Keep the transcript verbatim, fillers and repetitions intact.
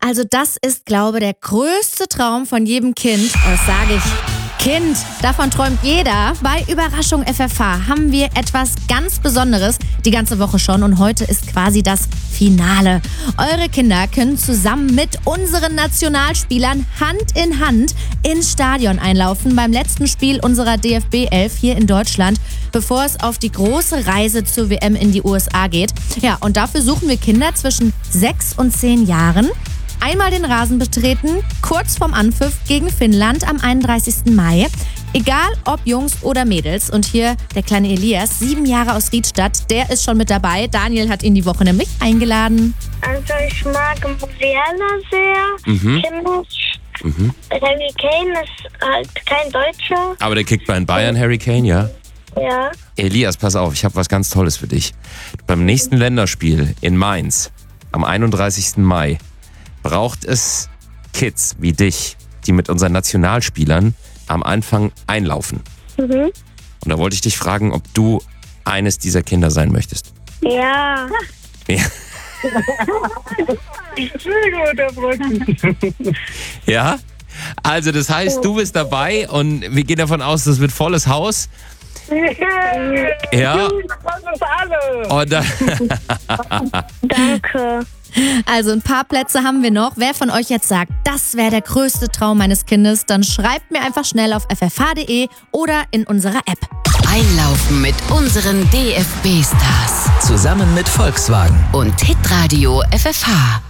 Also das ist, glaube ich, der größte Traum von jedem Kind. Das sage ich. Kind, davon träumt jeder. Bei Überraschung F F H haben wir etwas ganz Besonderes die ganze Woche schon und heute ist quasi das Finale. Eure Kinder können zusammen mit unseren Nationalspielern Hand in Hand ins Stadion einlaufen beim letzten Spiel unserer D F B elf hier in Deutschland, bevor es auf die große Reise zur W M in die U S A geht. Ja, und dafür suchen wir Kinder zwischen sechs und zehn Jahren. Einmal den Rasen betreten, kurz vorm Anpfiff gegen Finnland am einunddreißigsten Mai. Egal ob Jungs oder Mädels. Und hier der kleine Elias, sieben Jahre aus Riedstadt, der ist schon mit dabei. Daniel hat ihn die Woche nämlich eingeladen. Also ich mag Musiala sehr. Mhm. Kimmich. Mhm. Harry Kane ist halt kein Deutscher. Aber der kickt bei den Bayern, Harry Kane, ja? Ja. Elias, pass auf, ich habe was ganz Tolles für dich. Beim nächsten Länderspiel in Mainz am einunddreißigsten Mai braucht es Kids wie dich, die mit unseren Nationalspielern am Anfang einlaufen. Mhm. Und da wollte ich dich fragen, ob du eines dieser Kinder sein möchtest. Ja. Ja? Ja? Also das heißt, du bist dabei und wir gehen davon aus, das wird volles Haus. Ja. Und dann Danke. Also ein paar Plätze haben wir noch. Wer von euch jetzt sagt, das wäre der größte Traum meines Kindes, dann schreibt mir einfach schnell auf f f h punkt d e oder in unserer App. Einlaufen mit unseren D F B-Stars Zusammen mit Volkswagen. und Hitradio F F H.